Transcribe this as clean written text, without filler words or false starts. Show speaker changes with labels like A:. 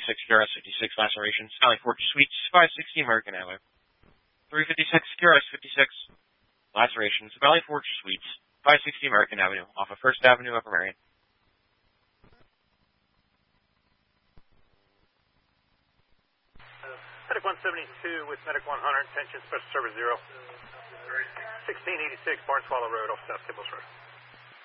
A: QRS 56 lacerations. Valley Forge Suites, 560 American Avenue. 356 QRS 56 lacerations. Valley Forge Suites, 560 American Avenue, off of First Avenue, Upper Marion.
B: Medic 172 with Medic 100, attention, Special Service 0. 1686 Barn Swallow Road, off South Kibbles Road.